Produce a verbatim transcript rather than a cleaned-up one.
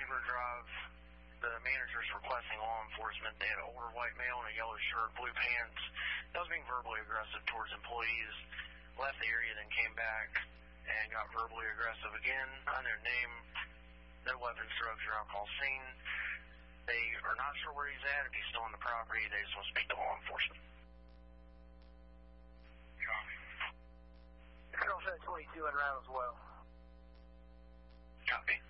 Beaver Drive. The managers requesting law enforcement. They had an older white male in a yellow shirt, blue pants. That was being verbally aggressive towards employees. Left the area, then came back and got verbally aggressive again. Unknown name. No weapons, drugs, or alcohol seen. They are not sure where he's at. If he's still on the property, they just want to speak to law enforcement. Copy. Girl said twenty-two and round as well. Copy.